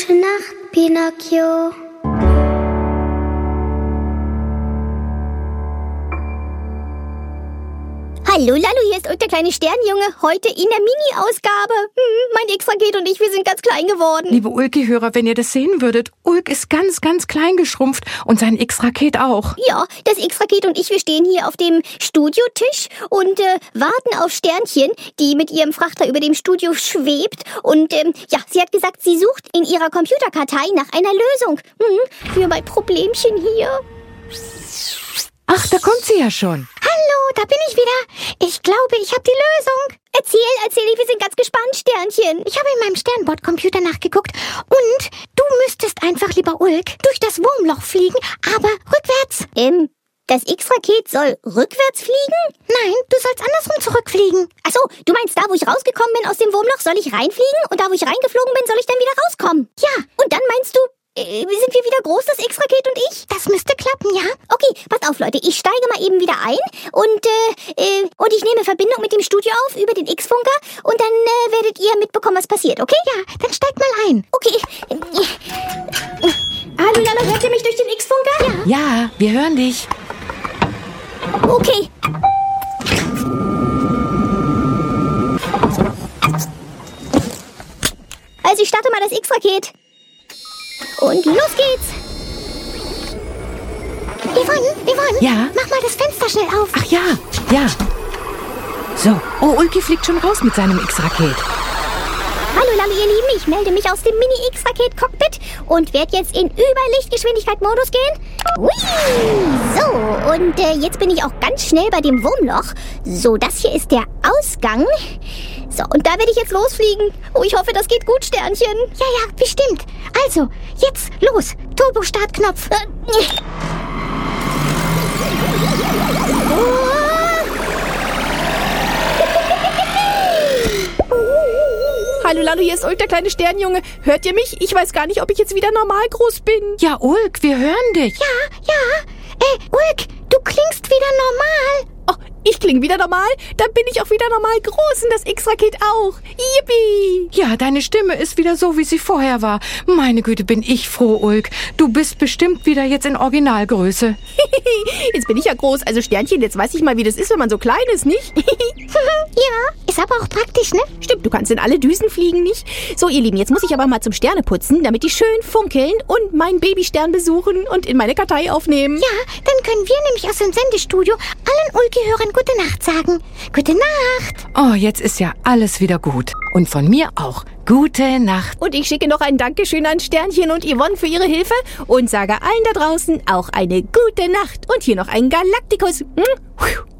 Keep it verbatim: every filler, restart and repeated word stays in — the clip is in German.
Gute Nacht, Pinocchio. Hallo Lalo, hier ist der kleine Sternjunge, heute in der Mini-Ausgabe. Hm, mein X-Raket und ich, wir sind ganz klein geworden. Liebe Ulki-Hörer, wenn ihr das sehen würdet, Ulk ist ganz, ganz klein geschrumpft und sein X-Raket auch. Ja, das X-Raket und ich, wir stehen hier auf dem Studiotisch und äh, warten auf Sternchen, die mit ihrem Frachter über dem Studio schwebt. Und ähm, ja, sie hat gesagt, sie sucht in ihrer Computerkartei nach einer Lösung. Hm, für mein Problemchen hier. Ach, da kommt sie ja schon. Hallo, da bin ich wieder. Ich glaube, ich habe die Lösung. Erzähl, erzähl, wir sind ganz gespannt, Sternchen. Ich habe in meinem Sternbord-Computer nachgeguckt und du müsstest einfach, lieber Ulk, durch das Wurmloch fliegen, aber rückwärts. Ähm, das X-Raket soll rückwärts fliegen? Nein, du sollst andersrum zurückfliegen. Achso, du meinst, da wo ich rausgekommen bin aus dem Wurmloch, soll ich reinfliegen und da wo ich reingeflogen bin, soll ich dann wieder rauskommen? Ja. Und dann meinst du, Äh, sind wir wieder groß, das X-Raket und ich? Das müsste klappen, ja? Okay, pass auf, Leute. Ich steige mal eben wieder ein und, äh, äh, und ich nehme Verbindung mit dem Studio auf über den X-Funker und dann äh, werdet ihr mitbekommen, was passiert, okay? Ja, dann steig mal ein. Okay. Hallo, Lalo, hört ihr mich durch den X-Funker? Ja. Ja, wir hören dich. Okay. Also, ich starte mal das X-Raket. Und los geht's! Yvonne, Yvonne, Ja? mach mal das Fenster schnell auf. Ach ja, ja. So, oh, Ulki fliegt schon raus mit seinem X-Raket. Hallo Lalo, ihr Lieben, ich melde mich aus dem Mini-X-Raket-Cockpit und werde jetzt in Überlichtgeschwindigkeit-Modus gehen. Hui! So, und äh, jetzt bin ich auch ganz schnell bei dem Wurmloch. So, das hier ist der Ausgang. So, und da werde ich jetzt losfliegen. Oh, ich hoffe, das geht gut, Sternchen. Ja, ja, bestimmt. Also, jetzt los. Turbo-Startknopf. Äh, oh. Hallo Lalo, hier ist Ulk, der kleine Sternjunge. Hört ihr mich? Ich weiß gar nicht, ob ich jetzt wieder normal groß bin. Ja, Ulk, wir hören dich. Ja, ja. Äh, Ulk, du klingst wieder normal. Oh, ich klinge wieder normal. Dann bin ich auch wieder normal groß und das X-Raket auch. Yippie! Ja, deine Stimme ist wieder so, wie sie vorher war. Meine Güte, bin ich froh, Ulk. Du bist bestimmt wieder jetzt in Originalgröße. Jetzt bin ich ja groß. Also Sternchen, jetzt weiß ich mal, wie das ist, wenn man so klein ist, nicht? Ja, ist aber auch praktisch, ne? Stimmt, du kannst in alle Düsen fliegen, nicht? So, ihr Lieben, jetzt muss ich aber mal zum Sterneputzen, damit die schön funkeln und meinen Babystern besuchen und in meine Kartei aufnehmen. Ja, dann können wir nämlich aus dem Sendestudio allen Ulki-Hörern gute Nacht sagen. Gute Nacht. Oh, jetzt ist ja alles wieder gut. Und von mir auch. Gute Nacht. Und ich schicke noch ein Dankeschön an Sternchen und Yvonne für ihre Hilfe und sage allen da draußen auch eine gute Nacht. Und hier noch ein Galaktikus. Hm?